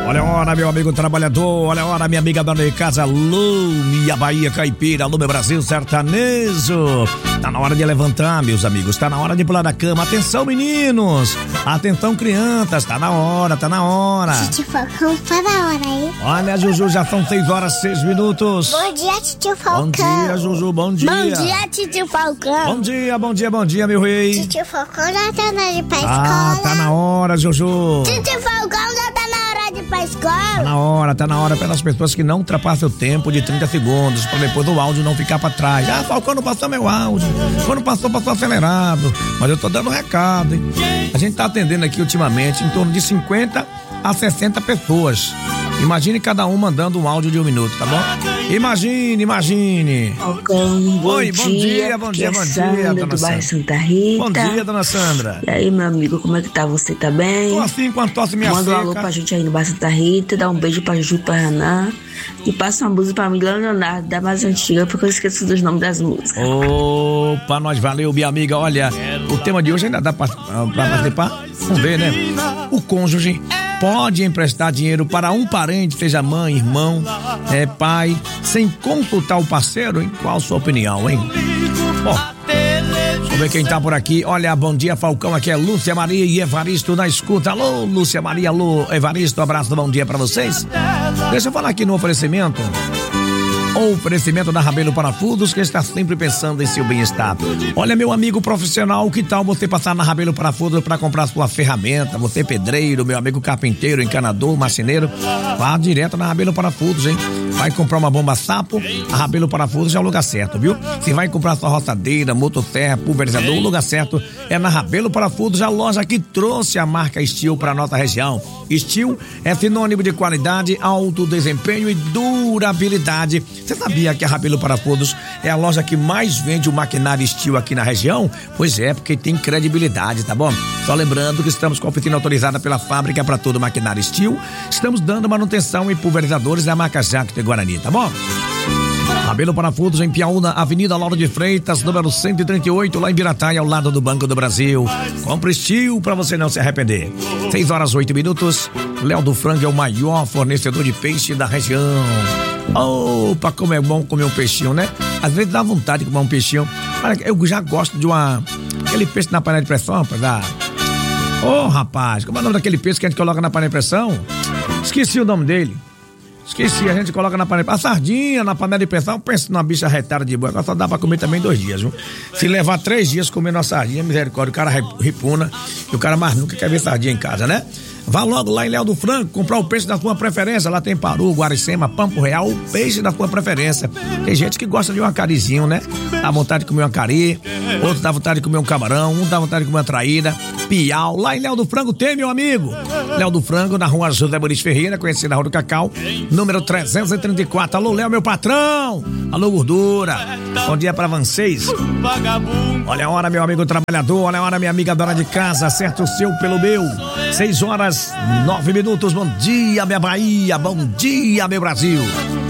Olha a hora, meu amigo trabalhador, olha a hora, minha amiga dona de casa, alô, minha Bahia caipira, alô, meu Brasil sertanejo. Tá na hora de levantar, meus amigos, tá na hora de pular da cama. Atenção, meninos, atenção, crianças, tá na hora, tá na hora. Titio Falcão, tá na hora aí. Olha, Juju, já são 6:06. Bom dia, Titio Falcão. Bom dia, Juju, bom dia. Bom dia, Titio Falcão. Bom dia, meu rei. Titio Falcão já tá na hora de ir pra escola. Tá na hora, Juju. Titio Falcão já tá na hora de ir pra escola. Tá na hora pelas pessoas que não ultrapassam o tempo de 30 segundos, pra depois o áudio não ficar pra trás. Ah, Falcão, não passou meu áudio. Quando passou acelerado. Mas eu tô dando um recado, hein? A gente tá atendendo aqui ultimamente em torno de 50 a 60 pessoas. Imagine cada um mandando um áudio de 1 minuto, tá bom? Imagine. Falcão, Oi, bom dia, Sandra, dona do bairro Sandra. Santa Rita. Bom dia, dona Sandra. E aí, meu amigo, como é que tá? Você tá bem? Tô assim com a tosse minha Manda um seca. alô pra gente aí no bairro Santa Rita, dá um beijo pra Juju e pra Renan. E passa uma música pra mim, Leonardo, da mais antiga, porque eu esqueço dos nomes das músicas. Opa, nós valeu, minha amiga. Olha, o tema de hoje ainda dá pra participar? Vamos ver, né? O cônjuge pode emprestar dinheiro para um parente, seja mãe, irmão, pai, sem consultar o parceiro, hein? Qual a sua opinião, hein? Bom, vamos ver quem tá por aqui. Olha, bom dia, Falcão, aqui é Lúcia Maria e Evaristo na escuta. Alô, Lúcia Maria, alô, Evaristo, abraço, bom dia pra vocês. Deixa eu falar aqui no oferecimento. O oferecimento da Rabelo Parafusos, que está sempre pensando em seu bem-estar. Olha, meu amigo profissional, que tal você passar na Rabelo Parafusos para comprar sua ferramenta? Você pedreiro, meu amigo carpinteiro, encanador, marceneiro, vá direto na Rabelo Parafusos, hein? Vai comprar uma bomba sapo, a Rabelo Parafusos é o lugar certo, viu? Se vai comprar sua roçadeira, motosserra, pulverizador, o lugar certo é na Rabelo Parafusos, a loja que trouxe a marca Steel para nossa região. Steel é sinônimo de qualidade, alto desempenho e durabilidade. Você sabia que a Rabelo Parafusos é a loja que mais vende o maquinário Steel aqui na região? Pois é, porque tem credibilidade, tá bom? Só lembrando que estamos com a oficina autorizada pela fábrica para todo o maquinário Steel. Estamos dando manutenção em pulverizadores da marca Jacto e Guarani, tá bom? Rabelo Parafusos em Piauí, Avenida Lauro de Freitas, número 138, lá em Birataia, ao lado do Banco do Brasil. Compre Steel pra você não se arrepender. 6:08. Léo do Frango é o maior fornecedor de peixe da região. Opa, como é bom comer um peixinho, né? Às vezes dá vontade de comer um peixinho. Eu já gosto de aquele peixe na panela de pressão, rapaz. Rapaz, como é o nome daquele peixe que a gente coloca na panela de pressão? Esqueci o nome dele. A gente coloca na panela. A sardinha na panela de pressão, pensa numa bicha retada de boa. Só dá pra comer também 2 dias, viu? Se levar 3 dias comendo uma sardinha, misericórdia, o cara ripuna e o cara mais nunca quer ver sardinha em casa, né? Vá logo lá em Léo do Frango, comprar o peixe da sua preferência. Lá tem paru, guaricema, pampo real, o peixe da sua preferência. Tem gente que gosta de um acarizinho, né? Dá vontade de comer um acari, outro dá vontade de comer um camarão, um dá vontade de comer uma traíra, piau. Lá em Léo do Frango tem, meu amigo. Léo do Frango, na rua José Boris Ferreira, conhecida na Rua do Cacau, número 334. Alô, Léo, meu patrão. Alô, gordura. Bom dia pra vocês. Olha a hora, meu amigo trabalhador. Olha a hora, minha amiga dona de casa. Acerta o seu pelo meu. 6:09. Bom dia, minha Bahia. Bom dia, meu Brasil.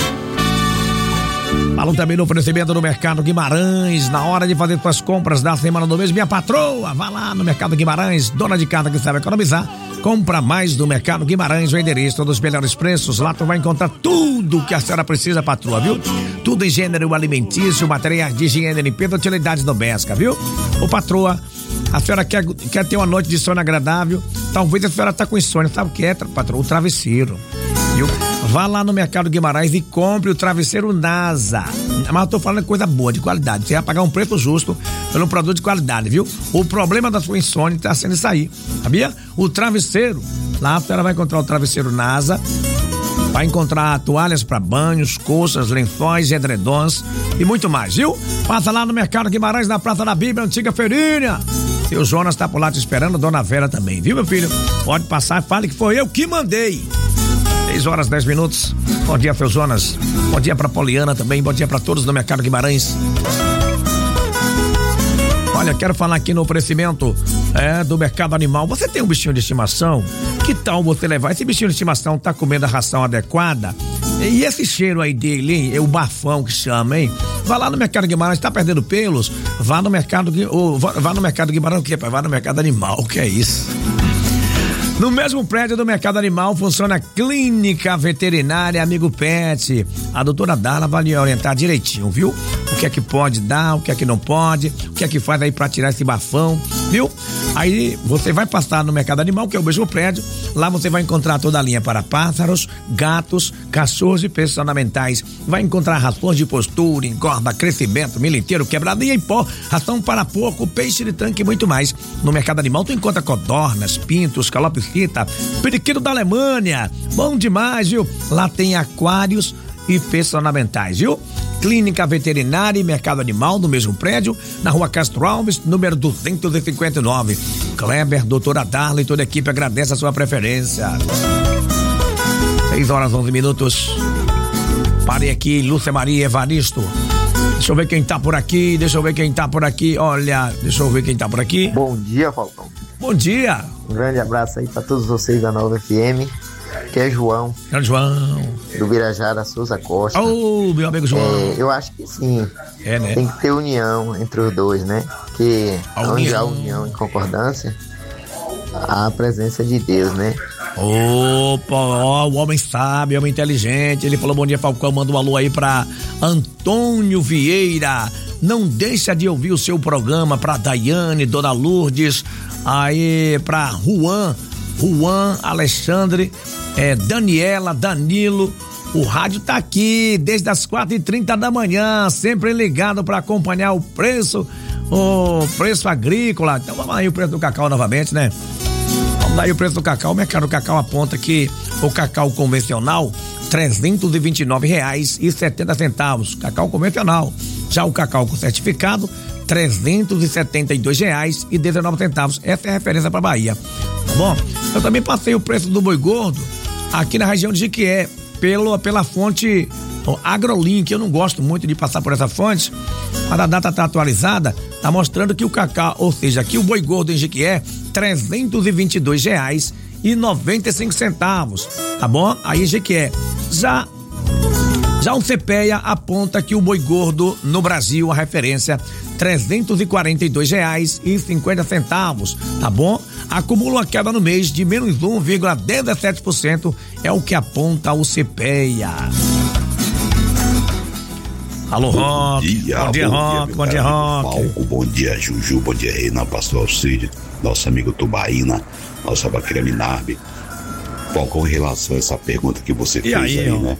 Falam também no oferecimento do Mercado Guimarães. Na hora de fazer suas compras da semana do mês, minha patroa, vá lá no Mercado Guimarães. Dona de casa que sabe economizar, compra mais do Mercado Guimarães. O endereço dos melhores preços. Lá tu vai encontrar tudo que a senhora precisa, patroa, viu? Tudo em gênero alimentício, materiais de higiene, limpeza, utilidades domésticas, viu? Ô, patroa, a senhora quer ter uma noite de sono agradável? Talvez a senhora tá com insônia. Sabe o que é, patroa? O travesseiro, viu? Vá lá no Mercado Guimarães e compre o travesseiro NASA. Mas eu tô falando de coisa boa, de qualidade. Você vai pagar um preço justo pelo produto de qualidade, viu? O problema da sua insônia tá sendo isso aí, sabia? O travesseiro, lá a senhora vai encontrar o travesseiro NASA. Vai encontrar toalhas para banhos, colchas, lençóis, edredons e muito mais, viu? Passa lá no Mercado Guimarães, na Praça da Bíblia, antiga feirinha. Seu Jonas tá por lá te esperando, Dona Vera também, viu, meu filho? Pode passar, fale que foi eu que mandei. 6:10. Bom dia, seu Jonas. Bom dia pra Poliana também, bom dia pra todos do Mercado Guimarães. Olha, quero falar aqui no oferecimento do Mercado Animal. Você tem um bichinho de estimação? Que tal você levar? Esse bichinho de estimação tá comendo a ração adequada? E esse cheiro aí dele, hein? É o bafão que chama, hein? Vá lá no Mercado Guimarães, tá perdendo pelos? Vá no Mercado Guimarães, o que é? Vá no Mercado Animal, que é isso? No mesmo prédio do Mercado Animal funciona a Clínica Veterinária Amigo Pet. A doutora Darla vai lhe orientar direitinho, viu? O que é que pode dar, o que é que não pode, o que é que faz aí pra tirar esse bafão, viu? Aí você vai passar no Mercado Animal, que é o mesmo prédio. Lá você vai encontrar toda a linha para pássaros, gatos, cachorros e peças ornamentais. Vai encontrar rações de postura, engorda, crescimento, milho inteiro, quebradinha em pó, ração para porco, peixe de tanque e muito mais. No Mercado Animal tu encontra codornas, pintos, calopsita, periquito da Alemanha. Bom demais, viu? Lá tem aquários e peças ornamentais, viu? Clínica Veterinária e Mercado Animal no mesmo prédio, na Rua Castro Alves, número 259. Kleber, doutora Darla e toda a equipe agradece a sua preferência. 6h11. Parei aqui, Lúcia Maria Evaristo. Deixa eu ver quem tá por aqui, Olha, deixa eu ver quem tá por aqui. Bom dia, Falcão. Bom dia. Um grande abraço aí pra todos vocês da Nova FM. Que é João. Do Birajara Souza Costa. Ô, meu amigo João. Eu acho que sim. Né? Tem que ter união entre os dois, né? Que onde há união e concordância, há a presença de Deus, né? Opa, ó, o homem sábio, homem inteligente. Ele falou: bom dia, Falcão. Manda um alô aí pra Antônio Vieira. Não deixa de ouvir o seu programa. Pra Daiane, Dona Lourdes. Aí pra Juan, Alexandre, Daniela, Danilo. O rádio tá aqui desde as 4h30 da manhã, sempre ligado para acompanhar o preço agrícola. Então vamos aí o preço do cacau novamente, né? Vamos aí o preço do cacau. O mercado do cacau aponta que o cacau convencional R$329,70, cacau convencional. Já o cacau com certificado R$372,19. Essa é a referência para Bahia. Tá bom? Eu também passei o preço do boi gordo aqui na região de Jequié pela fonte AgroLink. Eu não gosto muito de passar por essa fonte, mas a data está atualizada, está mostrando que o cacau, ou seja, aqui o boi gordo em Jequié, R$322,95, tá bom? Aí Jequié. Já o CPEA aponta que o boi gordo no Brasil, a referência, R$342,50, tá bom? Acumula uma queda no mês de menos 1,17%, é o que aponta o CPEA. Alô, Roque. Bom dia, Roque. Palco, bom dia, Juju, bom dia, Reina, pastor Alcide, nosso amigo Tubaína, nossa vaqueira Minarbe. Falcão, em relação a essa pergunta que você fez aí, né?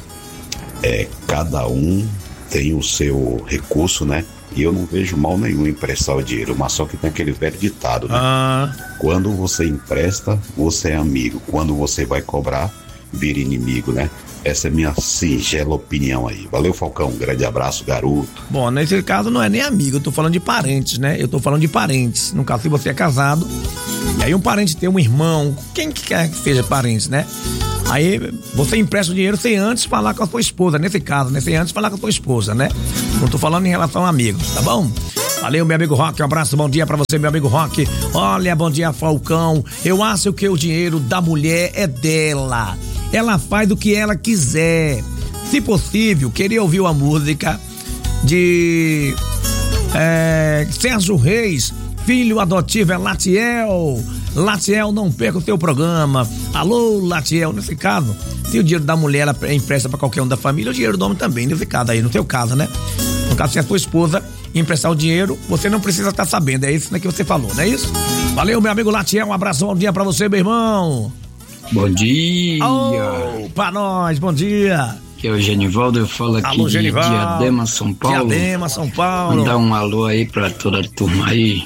Cada um tem o seu recurso, né? E eu não vejo mal nenhum em emprestar o dinheiro, mas só que tem aquele velho ditado, né? Quando você empresta, você é amigo. Quando você vai cobrar, vira inimigo, né? Essa é minha singela opinião aí. Valeu, Falcão. Um grande abraço, garoto. Bom, nesse caso não é nem amigo, eu tô falando de parentes, né? Eu tô falando de parentes. No caso, se você é casado, e aí um parente tem um irmão, quem que quer que seja parente, né? Aí você empresta o dinheiro sem antes falar com a sua esposa, nesse caso, né? Sem antes falar com a sua esposa, né? Não tô falando em relação a amigos, tá bom? Valeu, meu amigo Roque, um abraço, bom dia pra você, meu amigo Roque. Olha, bom dia, Falcão. Eu acho que o dinheiro da mulher é dela. Ela faz o que ela quiser. Se possível, queria ouvir uma música de Sérgio Reis, filho adotivo é Latiel. Latiel, não perca o seu programa. Alô, Latiel, nesse caso, se o dinheiro da mulher ela empresta pra qualquer um da família, o dinheiro do homem também, nesse caso aí, no seu caso, né? No caso, se a sua esposa emprestar o dinheiro, você não precisa estar sabendo, é isso, né, que você falou, não é isso? Valeu, meu amigo Latiel, um abraço, bom dia pra você, meu irmão. Bom dia. Pra nós, bom dia. Que é o Genivaldo, eu falo aqui. Alô, de Diadema, São Paulo. São Paulo. Mandar um alô aí pra toda a turma aí.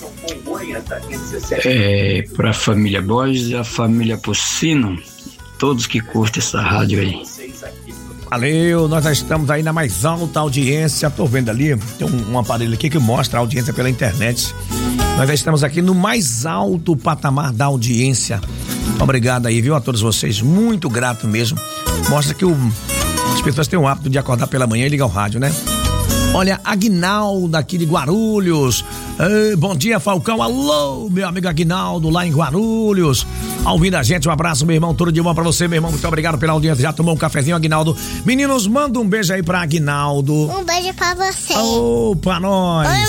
Pra família Borges e a família Pocino, todos que curtem essa rádio aí. Valeu, nós já estamos aí na mais alta audiência, tô vendo ali, tem um aparelho aqui que mostra a audiência pela internet. Nós já estamos aqui no mais alto patamar da audiência. Obrigado aí, viu, a todos vocês, muito grato mesmo. Mostra que as pessoas têm o hábito de acordar pela manhã e ligar o rádio, né? Olha, Aguinaldo aqui de Guarulhos. Bom dia, Falcão. Alô, meu amigo Aguinaldo lá em Guarulhos. Ouvindo a gente, um abraço, meu irmão. Tudo de bom pra você, meu irmão. Muito obrigado pela audiência. Já tomou um cafezinho, Aguinaldo? Meninos, manda um beijo aí pra Aguinaldo. Um beijo pra você. Pra nós. Oi, meu amigo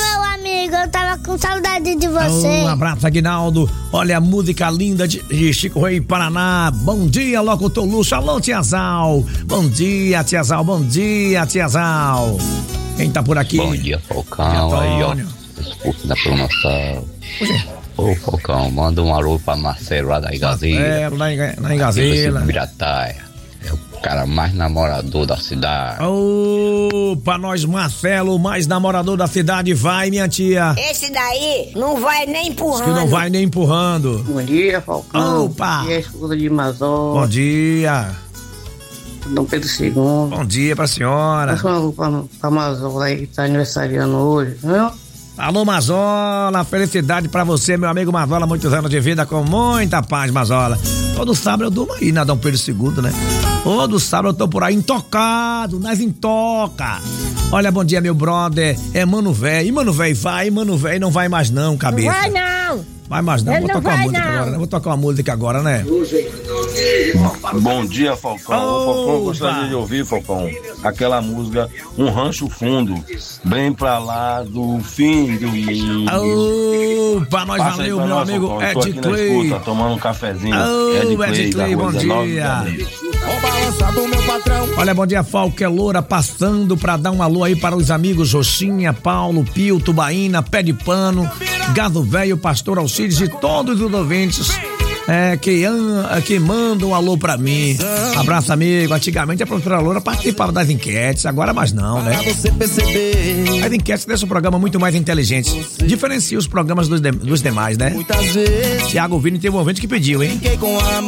amigo, eu tava com saudade de você. Um abraço, Aguinaldo. Olha a música linda de Chico Rei, Paraná. Bom dia, locutor Lúcio. Alô, Tia Zal. Bom dia, Tia Zal. Bom dia, Tia Zal. Quem tá por aqui? Bom dia, Falcão. Aí, ó. Desculpe da promoção. Ô, Falcão, manda um alô pra Marcelo lá da Igazela. Lá em Igazela. É o cara mais namorador da cidade. Pra nós, Marcelo, mais namorador da cidade. Vai, minha tia. Esse daí não vai nem empurrando. Que não vai nem empurrando. Bom dia, Falcão. Opa. Bom dia, esposa de Mazola. Bom dia. Dom Pedro II. Bom dia pra senhora. Passa um alô pra Mazola aí que tá aniversariando hoje, viu? Alô, Mazola, felicidade pra você, meu amigo Mazola, muitos anos de vida com muita paz, Mazola. Todo sábado eu durmo aí na Dom Pedro II, né? Todo sábado eu tô por aí intocado, nas intoca. Olha, bom dia, meu brother, é Mano Véi. E Mano Véi vai, Mano Véi não vai mais não, cabeça. Não vai não. Vai mais não, vou tocar uma música agora, né? Vou tocar uma música agora, né? Bom dia, Falcão. Falcão, eu gostaria de ouvir, Falcão, aquela música Um Rancho Fundo, bem pra lá do fim do mundo. Pra nós valeu, meu nós, amigo Falcão. Ed Clay. Escuta, tomando um cafezinho. Ed Clay, bom dia. Olha, bom dia, Falco, é Loura, passando pra dar um alô aí para os amigos Roxinha, Paulo, Pio, Tubaína, Pé de Pano, Gado Velho, Pastor Alcides e todos os ouvintes que mandam um alô pra mim. Abraço, amigo. Antigamente a professora Loura participava das enquetes, agora mais não, né? As enquetes deixam o programa muito mais inteligente. Diferencia os programas dos demais, né? Tiago Vini teve um ouvinte que pediu, hein?